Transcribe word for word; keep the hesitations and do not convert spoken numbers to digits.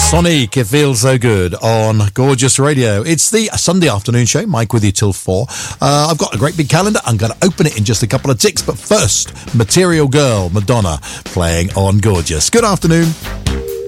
Sonic, it feels so good on Gorgeous Radio. It's the Sunday afternoon show. Mike with you till four. Uh, I've got a great big calendar. I'm going to open it in just a couple of ticks. But first, Material Girl, Madonna, playing on Gorgeous. Good afternoon.